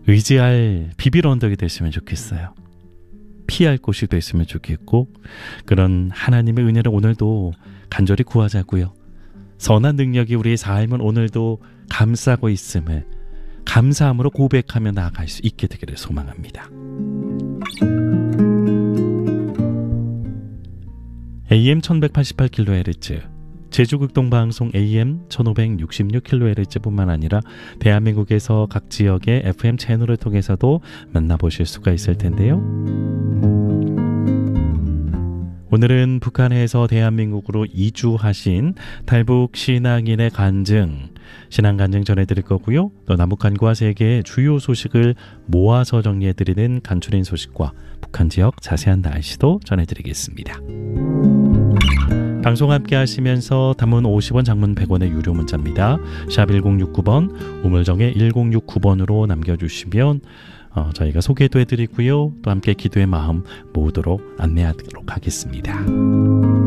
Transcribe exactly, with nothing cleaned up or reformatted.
의지할 비빌 언덕이 됐으면 좋겠어요. 피할 곳이 됐으면 좋겠고, 그런 하나님의 은혜를 오늘도 간절히 구하자고요. 선한 능력이 우리의 삶은 오늘도 감싸고 있음을 감사함으로 고백하며 나아갈 수 있게 되기를 소망합니다. 에이엠 천백팔십팔 킬로헤르츠, 제주극동방송 에이엠 천오백육십육 킬로헤르츠 뿐만 아니라 대한민국에서 각 지역의 에프엠 채널을 통해서도 만나보실 수가 있을 텐데요. 오늘은 북한에서 대한민국으로 이주하신 탈북 신앙인의 간증, 신앙 간증 전해드릴 거고요. 또 남북한과 세계의 주요 소식을 모아서 정리해드리는 간추린 소식과 북한 지역 자세한 날씨도 전해드리겠습니다. 방송 함께 하시면서 단문 오십 원, 장문 백 원의 유료 문자입니다. 샵 천육십구 번, 우물정의 천육십구 번으로 남겨주시면 어, 저희가 소개도 해드리고요. 또 함께 기도의 마음 모으도록 안내하도록 하겠습니다.